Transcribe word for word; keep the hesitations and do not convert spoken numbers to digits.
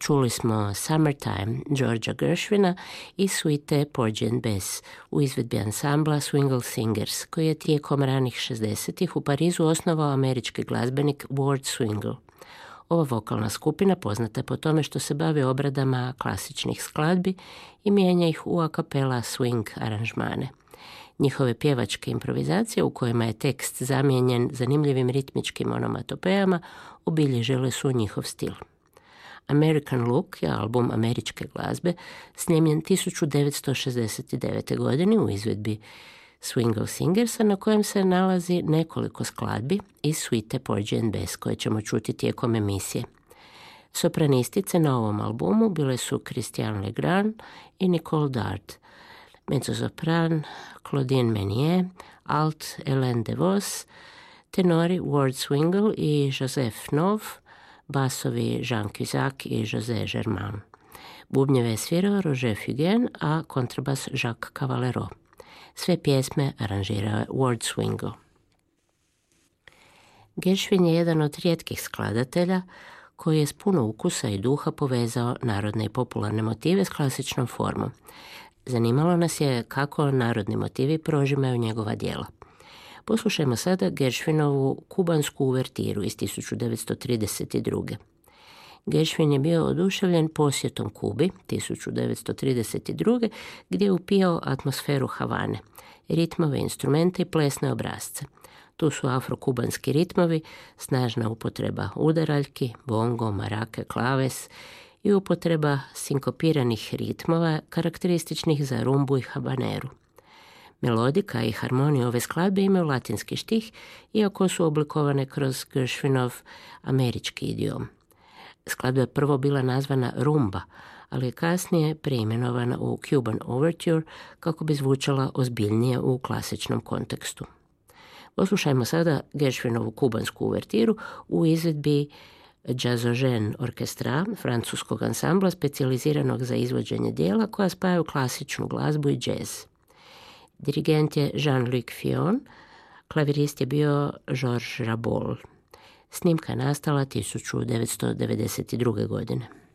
Čuli smo Summertime Georgea Gershwina i suite Porgy and Bess u izvedbi ansambla Swingle Singers, koji je tijekom ranih šezdesetih u Parizu osnovao američki glazbenik Ward Swingle. Ova vokalna skupina poznata je po tome što se bavi obradama klasičnih skladbi i mijenja ih u a cappella swing aranžmane. Njihove pjevačke improvizacije, u kojima je tekst zamijenjen zanimljivim ritmičkim onomatopejama, obilježile su njihov stil. American Look je album američke glazbe snimljen tisuću devetsto šezdeset devete. godine u izvedbi Swingle Singersa, na kojem se nalazi nekoliko skladbi iz suite Porgy and Bess koje ćemo čuti tijekom emisije. Sopranistice na ovom albumu bile su Christiane Legrand i Nicole Dart, mezzosopran Claudine Meunier, alt Hélène DeVos, tenori Ward Swingle i Joseph Nov, basovi Jean Cusack i José Germain. Bubnjeve je svirao Roger Fugain, a kontrabas Jacques Cavallero. Sve pjesme aranžirao je Ward Swingle. Gershwin je jedan od rijetkih skladatelja koji je s puno ukusa i duha povezao narodne i popularne motive s klasičnom formom. Zanimalo nas je kako narodni motivi prožimaju njegova djela. Poslušajmo sada Gershwinovu kubansku uvertiru iz tisuću devetsto trideset druge. Gershwin je bio oduševljen posjetom Kubi tisuću devetsto trideset druge. gdje je upijao atmosferu Havane, ritmove, instrumente i plesne obrazce. Tu su afrokubanski ritmovi, snažna upotreba udaraljki, bongo, marake, klaves i upotreba sinkopiranih ritmova karakterističnih za rumbu i habaneru. Melodika i harmonija ove skladbe imaju latinski štih, iako su oblikovane kroz Gershwinov američki idiom. Skladba je prvo bila nazvana rumba, ali je kasnije preimenovana u Cuban Overture kako bi zvučala ozbiljnije u klasičnom kontekstu. Poslušajmo sada Gershwinovu kubansku uvertiru u izvedbi Jazzogen Orkestra, francuskog ansambla specijaliziranog za izvođenje dijela koja spajaju klasičnu glazbu i džez. Dirigent je Jean-Luc Fillon, klavirist je bio Georges Rabol. Snimka je nastala tisuću devetsto devedeset druge. godine.